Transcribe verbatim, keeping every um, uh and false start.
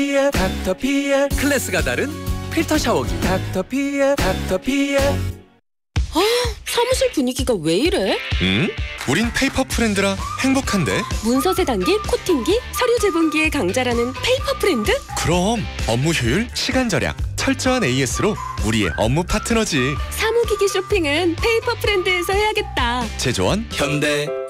닥터피엘. 클래스가 다른 필터 샤워기 닥터피엘. 닥터피엘. 아, 사무실 분위기가 왜 이래? 응? 우린 페이퍼 프렌드라 행복한데. 문서 세단기, 코팅기, 서류 제본기의 강자라는 페이퍼 프렌드? 그럼 업무 효율, 시간 절약, 철저한 에이에스로 우리의 업무 파트너지. 사무기기 쇼핑은 페이퍼 프렌드에서 해야겠다. 제조원 현대